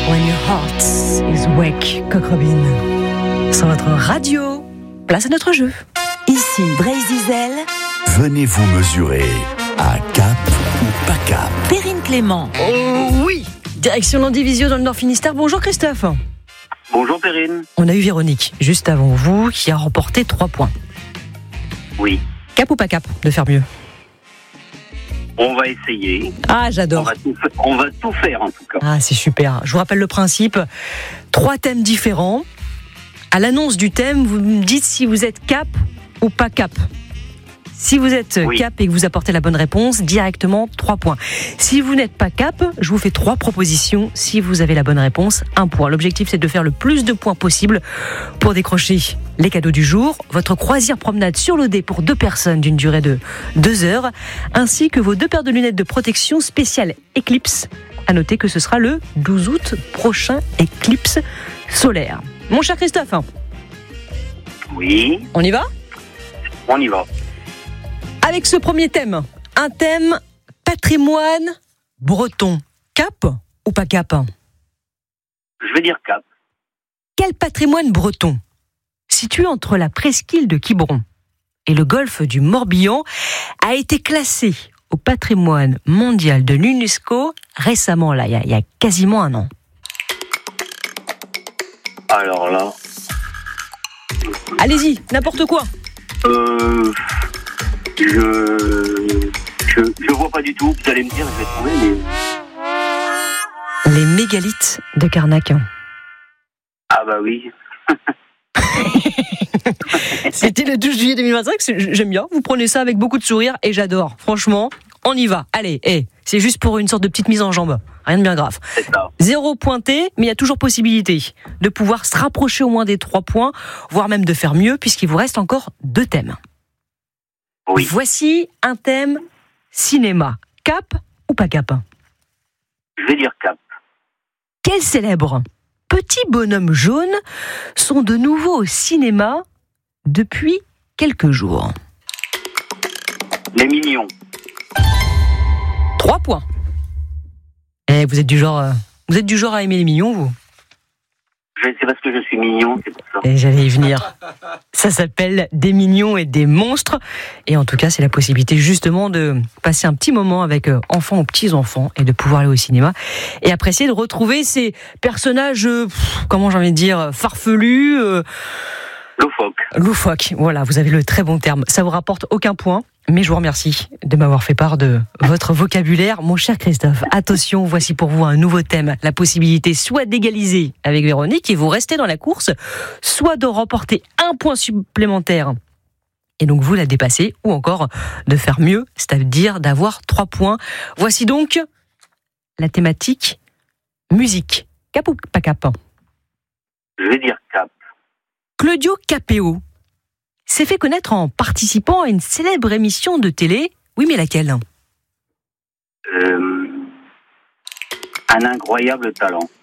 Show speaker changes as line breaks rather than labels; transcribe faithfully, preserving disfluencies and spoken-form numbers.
When your heart is wake, Coq Robin. Sur votre radio, place à notre jeu.
Ici Brésil.
Venez vous mesurer à Cap ou pas Cap.
Perrine Clément.
Oh oui. Direction Landivisiau dans le Nord Finistère. Bonjour Christophe.
Bonjour Perrine.
On a eu Véronique, juste avant vous, qui a remporté trois points.
Oui.
Cap ou pas cap de faire mieux?
On va essayer.
Ah,
On
j'adore.
va, tout fa- on va tout faire en tout cas.
Ah, c'est super. Je vous rappelle le principe. Trois thèmes différents. À l'annonce du thème, vous me dites si vous êtes cap ou pas cap. Si vous êtes
Oui.
cap et que vous apportez la bonne réponse, directement trois points. Si vous n'êtes pas cap, je vous fais trois propositions. Si vous avez la bonne réponse, un point. L'objectif, c'est de faire le plus de points possible pour décrocher les cadeaux du jour, votre croisière promenade sur l'O D pour deux personnes d'une durée de deux heures, ainsi que vos deux paires de lunettes de protection spéciales Eclipse. À noter que ce sera le douze août prochain, Eclipse solaire. Mon cher Christophe,
Oui,
on y va ?
on y va.
Avec ce premier thème, un thème patrimoine breton. Cap ou pas cap ?
Je vais dire cap.
Quel patrimoine breton, situé entre la presqu'île de Quiberon et le golfe du Morbihan, a été classé au patrimoine mondial de l'UNESCO récemment, là, il y a, il y a quasiment un an.
Alors là,
Allez-y, n'importe quoi.
euh, je, je je vois pas du tout. Vous allez me dire, je vais trouver. Mais...
Les mégalithes de Karnak.
Ah bah oui.
C'était le douze juillet deux mille vingt-cinq, c'est- j'aime bien. Vous prenez ça avec beaucoup de sourire et j'adore. Franchement, on y va. Allez, hey, c'est juste pour une sorte de petite mise en jambe. Rien de bien grave.
C'est ça.
Zéro pointé, mais il y a toujours possibilité de pouvoir se rapprocher au moins des trois points, voire même de faire mieux, puisqu'il vous reste encore deux thèmes.
Oui.
Voici un thème cinéma. Cap ou pas cap ?
Je vais dire cap.
Quels célèbres petits bonhommes jaunes sont de nouveau au cinéma depuis quelques jours ?
Les mignons.
Trois points. Eh, vous êtes du genre, euh, vous êtes du genre à aimer les mignons, vous ?
Je- C'est parce que je suis mignon, c'est pour ça.
Et j'allais y venir. Ça s'appelle Des mignons et des monstres. Et en tout cas, c'est la possibilité justement de passer un petit moment avec euh, enfants ou petits-enfants et de pouvoir aller au cinéma et apprécier de retrouver ces personnages, euh, pff, comment j'ai envie de dire, farfelus, euh,
Loufoque.
loufoques. Voilà, vous avez le très bon terme. Ça vous rapporte aucun point, mais je vous remercie de m'avoir fait part de votre vocabulaire. Mon cher Christophe, attention, voici pour vous un nouveau thème. La possibilité soit d'égaliser avec Véronique et vous restez dans la course, soit de remporter un point supplémentaire et donc vous la dépasser, ou encore de faire mieux, c'est-à-dire d'avoir trois points. Voici donc la thématique musique. Cap ou pas cap ?
Je vais dire cap.
Claudio Capéo s'est fait connaître en participant à une célèbre émission de télé. Oui, mais laquelle ?
Euh, un incroyable talent.